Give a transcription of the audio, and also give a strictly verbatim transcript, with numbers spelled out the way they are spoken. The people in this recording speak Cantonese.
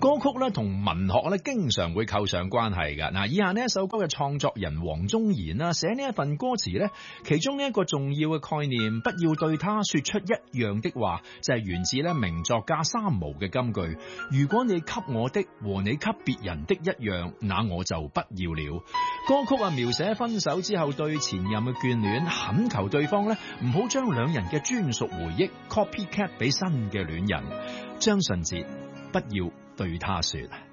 歌曲咧同文學咧經常會扣上關係㗎。嗱，以下呢一首歌嘅創作人黃宗賢啦，寫呢一份歌詞咧，其中呢一個重要嘅概念，不要對他說出一樣的話，就係源自咧名作家三毛嘅金句：如果你給我的和你給別人的一樣，那我就不要了。歌曲啊描寫分手之後對前任嘅眷戀，懇求對方咧唔好將兩人嘅專屬回憶 copycat 俾新嘅戀人。張信哲，不要對他說。